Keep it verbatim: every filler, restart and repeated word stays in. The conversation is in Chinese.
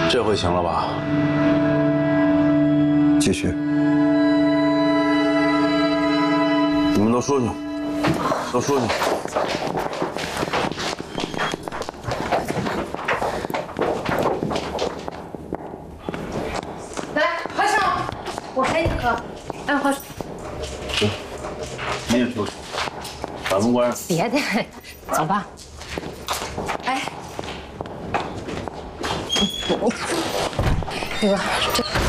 这回行了吧？ 继续。 你们都出去，都出去。 来，喝水，我陪你喝。哎，喝水。 行，你也出去，把门关上。 别的，走吧。哎，你看，哥，这。